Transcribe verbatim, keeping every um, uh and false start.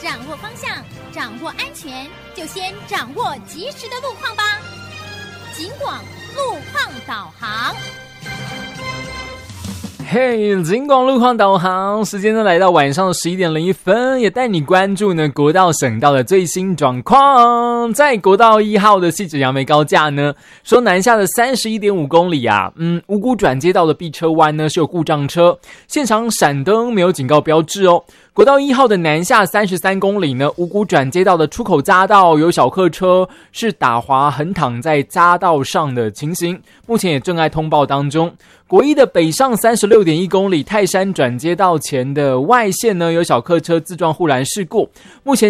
掌握方向，掌握安全，就先掌握及时的路况吧。警广路况导航。 嘿，警广路况导航，时间呢来到晚上的十一点零一分，也带你关注呢国道省道的最新状况。在国道一号的汐止杨梅高架呢，说南下的 三十一点五公里啊，嗯，五股转接道的避车弯呢是有故障车，现场闪灯没有警告标志哦。国道一号的南下三十三公里呢，五股转接道的出口匝道有小客车是打滑横躺在匝道上的情形，目前也正在通报当中。国一的北上 三十六点一公里泰山转接道前的外线呢，有小客车自撞护栏事故，目前